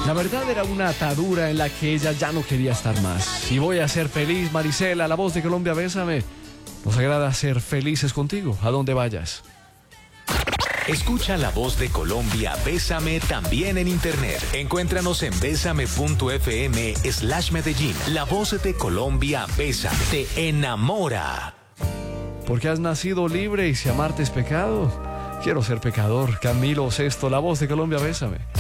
La verdad era una atadura en la que ella ya no quería estar más. Y voy a ser feliz, Marisela, la voz de Colombia, bésame. Nos agrada ser felices contigo, a donde vayas. Escucha La Voz de Colombia, Bésame también en internet. Encuéntranos en besame.fm/Medellín. La Voz de Colombia, Bésame, te enamora. Porque has nacido libre y si amarte es pecado. Quiero ser pecador. Camilo Sesto, La Voz de Colombia, bésame.